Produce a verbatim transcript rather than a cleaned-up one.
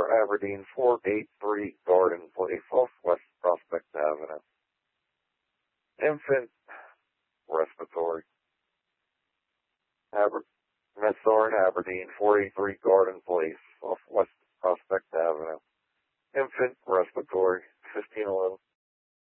R, Aberdeen, four eighty-three Garden Place, off West Prospect Avenue. Infant respiratory. Aber- Messar in Aberdeen, four eighty-three Garden Place, off West Prospect Avenue. Infant respiratory, fifteen eleven.